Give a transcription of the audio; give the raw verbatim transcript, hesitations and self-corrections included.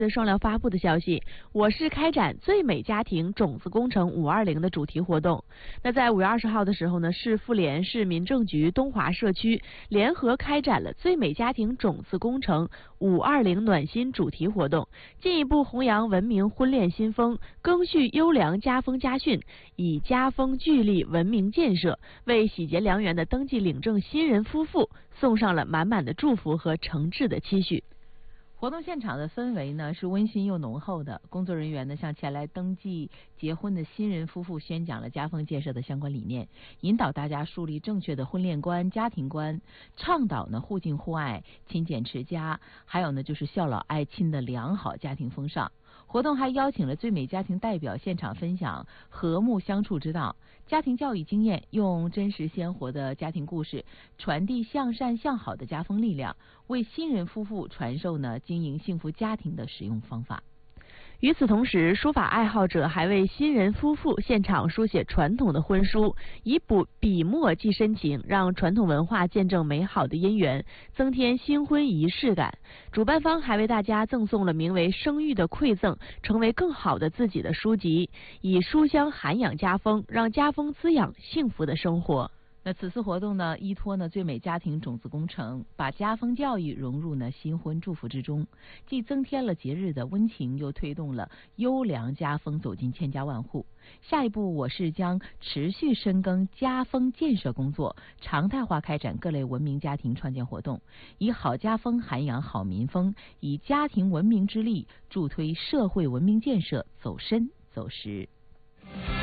的双料发布的消息，我市开展最美家庭种子工程五二零的主题活动。那在五月二十号的时候呢，市妇联、市民政局、东华社区联合开展了最美家庭种子工程五二零暖心主题活动，进一步弘扬文明婚恋新风，赓续优良家风家训，以家风聚力文明建设，为喜结良缘的登记领证新人夫妇送上了满满的祝福和诚挚的期许。 活动现场的氛围呢是温馨又浓厚的，工作人员呢向前来登记结婚的新人夫妇宣讲了家风建设的相关理念，引导大家树立正确的婚恋观、家庭观，倡导呢互敬互爱、勤俭持家，还有呢就是孝老爱亲的良好家庭风尚。活动还邀请了最美家庭代表现场分享和睦相处之道、家庭教育经验，用真实鲜活的家庭故事传递向善向好的家风力量，为新人夫妇传授呢经营幸福家庭的实用方法。 与此同时，书法爱好者还为新人夫妇现场书写传统的婚书，以笔笔墨寄深情，让传统文化见证美好的姻缘，增添新婚仪式感。主办方还为大家赠送了名为《生育的馈赠》，成为更好的自己的书籍，以书香涵养家风，让家风滋养幸福的生活。 那此次活动呢，依托呢最美家庭种子工程，把家风教育融入呢新婚祝福之中，既增添了节日的温情，又推动了优良家风走进千家万户。下一步，我市将持续深耕家风建设工作，常态化开展各类文明家庭创建活动，以好家风涵养好民风，以家庭文明之力助推社会文明建设走深走实。